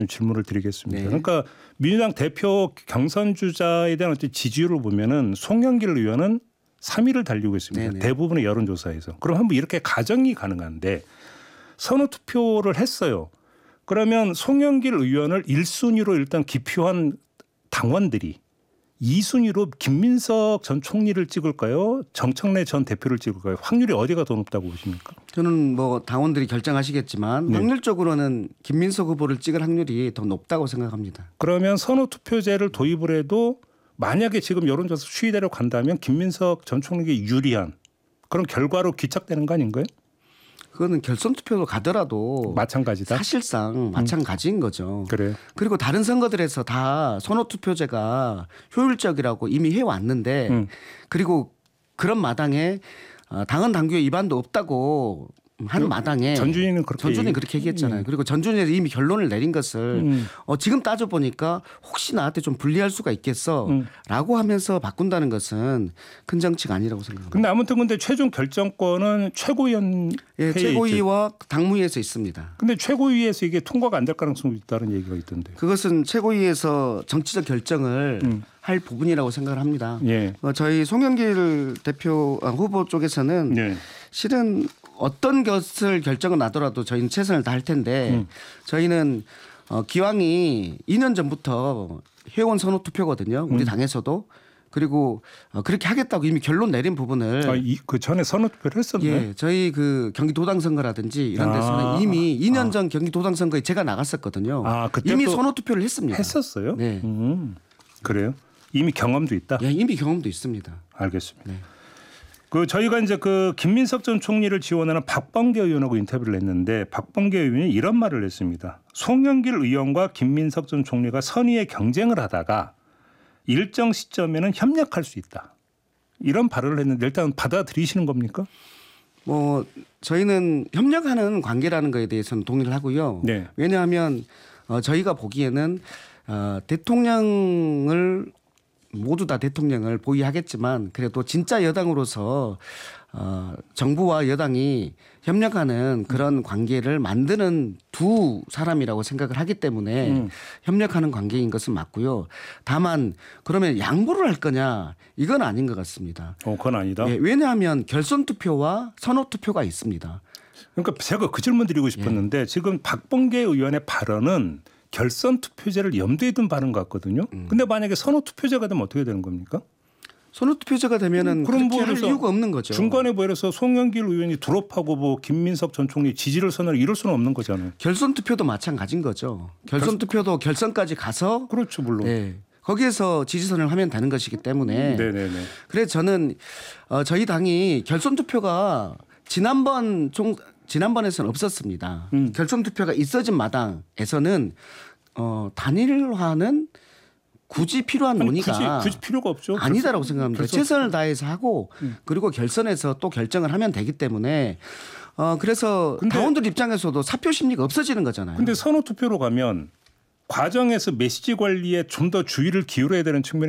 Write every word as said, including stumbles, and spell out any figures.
질문을 드리겠습니다. 네. 그러니까 민주당 대표 경선 주자에 대한 어떤 지지율을 보면은 송영길 의원은 삼 위를 달리고 있습니다. 네네. 대부분의 여론조사에서. 그럼 한번 이렇게 가정이 가능한데 선호 투표를 했어요. 그러면 송영길 의원을 일 순위로 일단 기표한 당원들이 이 순위로 김민석 전 총리를 찍을까요? 정청래 전 대표를 찍을까요? 확률이 어디가 더 높다고 보십니까? 저는 뭐 당원들이 결정하시겠지만 네. 확률적으로는 김민석 후보를 찍을 확률이 더 높다고 생각합니다. 그러면 선호 투표제를 도입을 해도 만약에 지금 여론조사 추이대로 간다면 김민석 전 총리에게 유리한 그런 결과로 귀착되는 거 아닌가요? 그거는 결선 투표로 가더라도 마찬가지다. 사실상 마찬가지인 거죠. 그래요. 그리고 다른 선거들에서 다 선호 투표제가 효율적이라고 이미 해왔는데 음. 그리고 그런 마당에 당헌 당규의 위반도 없다고 한 마당에 전준희는 그렇게 전준희 그렇게 얘기했잖아요. 음. 그리고 전준희는 이미 결론을 내린 것을 음. 어, 지금 따져 보니까 혹시 나한테 좀 불리할 수가 있겠어라고 음. 하면서 바꾼다는 것은 큰 정치가 아니라고 생각합니다. 근데 아무튼 근데 최종 결정권은 최고위원 예, 최고위와 당무위에서 있습니다. 근데 최고위에서 이게 통과가 안 될 가능성이 있다는 얘기가 있던데. 그것은 최고위에서 정치적 결정을 음. 할 부분이라고 생각을 합니다. 예. 어, 저희 송영길 대표 아, 후보 쪽에서는 예. 실은 어떤 것을 결정은 나더라도 저희는 최선을 다할 텐데 음. 저희는 어, 기왕이 이 년 전부터 회원 선호 투표거든요. 우리 음. 당에서도. 그리고 어, 그렇게 하겠다고 이미 결론 내린 부분을 아, 이, 그 전에 선호 투표를 했었네. 예, 저희 그 경기도당 선거라든지 이런 데서는 아. 이미 이 년 전 경기도당 선거에 제가 나갔었거든요. 아, 그때 이미 또 선호 투표를 했습니다. 했었어요? 네. 음. 그래요? 이미 경험도 있다. 예, 이미 경험도 있습니다. 알겠습니다. 네. 그 저희가 이제 그 김민석 전 총리를 지원하는 박범계 의원하고 인터뷰를 했는데 박범계 의원이 이런 말을 했습니다. 송영길 의원과 김민석 전 총리가 선의의 경쟁을 하다가 일정 시점에는 협력할 수 있다. 이런 발언을 했는데 일단 받아들이시는 겁니까? 뭐 저희는 협력하는 관계라는 거에 대해서는 동의를 하고요. 네. 왜냐하면 어, 저희가 보기에는 어, 대통령을 모두 다 대통령을 보위하겠지만 그래도 진짜 여당으로서 어, 정부와 여당이 협력하는 그런 관계를 만드는 두 사람이라고 생각을 하기 때문에 음. 협력하는 관계인 것은 맞고요. 다만 그러면 양보를 할 거냐 이건 아닌 것 같습니다. 어, 그건 아니다. 예, 왜냐하면 결선 투표와 선호 투표가 있습니다. 그러니까 제가 그 질문 드리고 싶었는데 예. 지금 박범계 의원의 발언은 결선 투표제를 염두에 둔 발언 같거든요. 음. 근데 만약에 선호 투표제가 되면 어떻게 되는 겁니까? 선호 투표제가 되면은 그럼 그렇게 뭐 할 그래서 이유가 없는 거죠. 중간에 뭐 이래서 송영길 의원이 드롭하고 뭐 김민석 전 총리 지지를 선언을 이럴 수는 없는 거잖아요. 결선 투표도 마찬가지인 거죠. 결선 투표도 결선까지 가서 그렇죠, 물론. 예, 거기에서 지지선을 하면 되는 것이기 때문에 네네네. 그래서 저는 어, 저희 당이 결선 투표가 지난번 총 지난번에서는 없었습니다. 음. 결선 투표가 있어진 마당에서는 어, 단일화는 굳이 필요한 아니, 논의가 굳이, 굳이 필요가 없죠. 아니다라고 생각합니다. 결선- 최선을 다해서 하고 음. 그리고 결선에서 또 결정을 하면 되기 때문에 어, 그래서 근데- 당원들 입장에서도 사표 심리가 없어지는 거잖아요. 근데 선호 투표로 가면 과정에서 메시지 관리에 좀 더 주의를 기울여야 되는 측면이